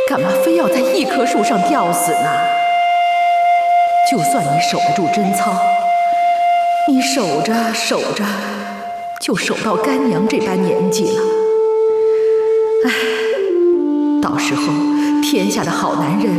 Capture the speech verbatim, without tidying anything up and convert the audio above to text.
干嘛非要在一棵树上吊死呢？就算你守得住贞操，你守着守着，就守到干娘这般年纪了。唉，到时候天下的好男人